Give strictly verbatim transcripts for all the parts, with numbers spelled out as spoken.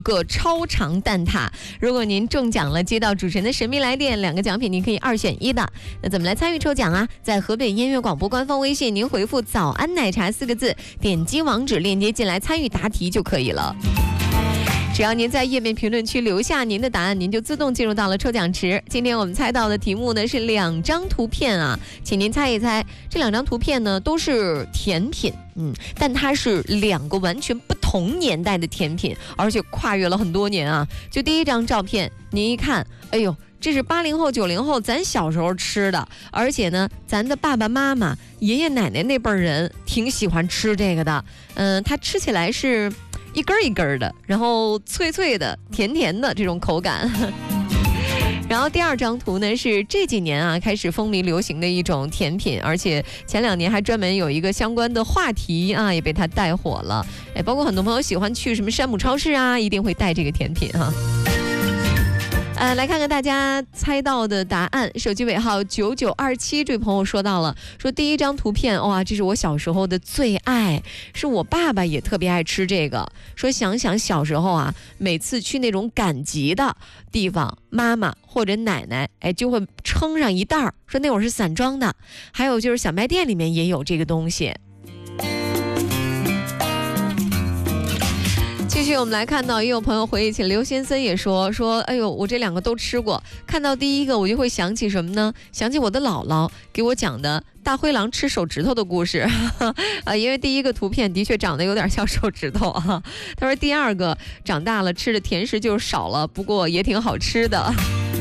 个超长蛋挞，如果您中奖了，接到主持人的神秘来电，两个奖品您可以二选一的。那怎么来参与抽奖啊？在河北音乐广播官方微信，您回复“早安奶茶”四个字，点击网址链接进来参与答题就可以了。只要您在页面评论区留下您的答案，您就自动进入到了抽奖池。今天我们猜到的题目呢是两张图片啊，请您猜一猜，这两张图片呢都是甜品，嗯，但它是两个完全不同年代的甜品，而且跨越了很多年啊。就第一张照片，您一看，哎呦，这是八零后、九零后咱小时候吃的，而且呢，咱的爸爸妈妈、爷爷奶奶那辈人挺喜欢吃这个的。嗯、呃，它吃起来是一根一根的，然后脆脆的、甜甜的这种口感。然后第二张图呢是这几年啊开始风靡流行的一种甜品，而且前两年还专门有一个相关的话题啊也被它带火了。哎，包括很多朋友喜欢去什么山姆超市啊，一定会带这个甜品哈、啊。呃，来看看大家猜到的答案。手机尾号九九二七，这位朋友说到了，说第一张图片，哇，这是我小时候的最爱，是我爸爸也特别爱吃这个。说想想小时候啊，每次去那种赶集的地方，妈妈或者奶奶，哎，就会称上一袋儿，说那会儿是散装的。还有就是小卖店里面也有这个东西。继续我们来看到，也有朋友回忆起，刘先森也说说，哎呦，我这两个都吃过。看到第一个，我就会想起什么呢？想起我的姥姥给我讲的大灰狼吃手指头的故事啊，因为第一个图片的确长得有点像手指头啊。他说第二个长大了吃的甜食就少了，不过也挺好吃的。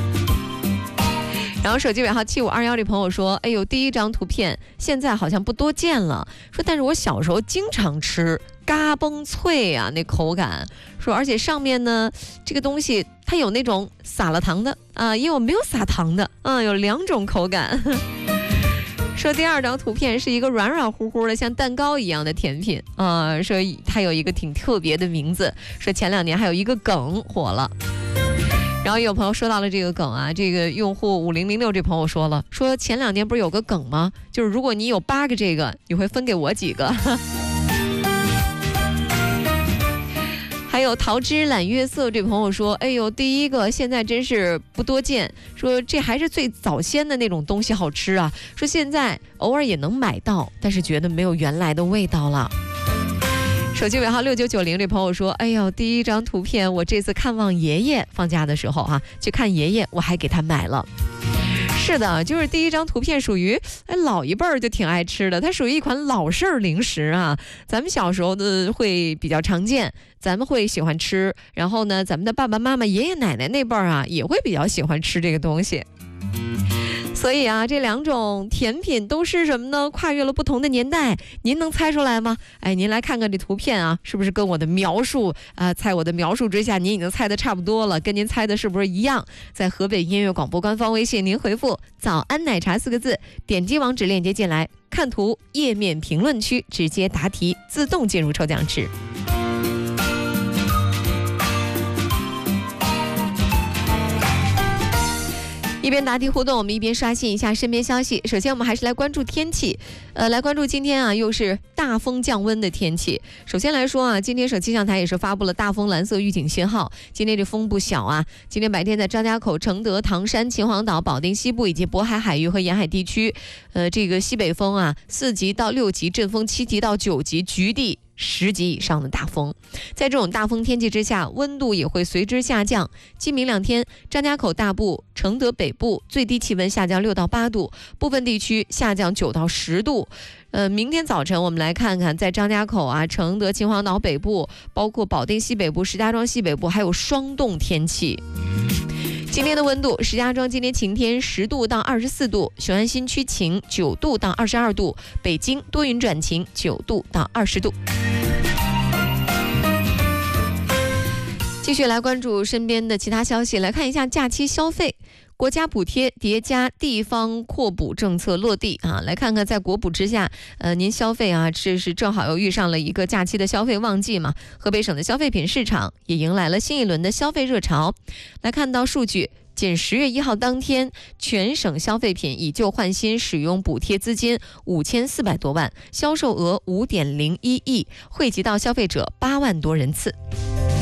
然后手机尾号七五二幺这朋友说，哎呦，第一张图片现在好像不多见了，说但是我小时候经常吃，嘎嘣脆啊，那口感，说而且上面呢这个东西它有那种撒了糖的啊，也有没有撒糖的，嗯，有两种口感。说第二张图片是一个软软乎乎的像蛋糕一样的甜品啊，说它有一个挺特别的名字，说前两年还有一个梗火了。然后有朋友说到了这个梗啊，这个用户五零零六这朋友说了，说前两年不是有个梗吗？就是如果你有八个这个，你会分给我几个？还有桃之揽月色这朋友说，哎呦，第一个现在真是不多见，说这还是最早先的那种东西好吃啊，说现在偶尔也能买到，但是觉得没有原来的味道了。手机尾号六九九零这朋友说，哎呦，第一张图片我这次看望爷爷放假的时候啊，去看爷爷，我还给他买了。是的，就是第一张图片属于哎老一辈儿就挺爱吃的，它属于一款老式零食啊。咱们小时候的会比较常见，咱们会喜欢吃，然后呢，咱们的爸爸妈妈、爷爷奶奶那辈儿啊，也会比较喜欢吃这个东西。所以啊，这两种甜品都是什么呢？跨越了不同的年代，您能猜出来吗？哎，您来看看这图片啊，是不是跟我的描述啊、呃，在我的描述之下，您已经猜得差不多了，跟您猜的是不是一样？在河北音乐广播官方微信，您回复“早安奶茶”四个字，点击网址链接进来，看图页面评论区直接答题，自动进入抽奖池。一边答题互动，我们一边刷新一下身边消息。首先我们还是来关注天气，呃，来关注今天啊又是大风降温的天气。首先来说啊，今天省气象台也是发布了大风蓝色预警信号。今天这风不小啊，今天白天在张家口、承德、唐山、秦皇岛、保定西部以及渤海海域和沿海地区，呃，这个西北风啊四级到六级，阵风七级到九级，局地十级以上的大风。在这种大风天气之下，温度也会随之下降。今明两天，张家口大部、承德北部最低气温下降六到八度，部分地区下降九到十度。呃，明天早晨我们来看看，在张家口啊、承德、秦皇岛北部，包括保定西北部、石家庄西北部，还有霜冻天气。今天的温度，石家庄今天晴天十度到二十四度，雄安新区晴九度到二十二度，北京多云转晴九度到二十度。继续来关注身边的其他消息，来看一下假期消费。国家补贴叠加地方扩补政策落地啊，来看看在国补之下，呃，您消费啊，这是正好又遇上了一个假期的消费旺季嘛。河北省的消费品市场也迎来了新一轮的消费热潮。来看到数据，仅十月一号当天，全省消费品以旧换新使用补贴资金五千四百多万，销售额五点零一亿，惠及到消费者八万多人次。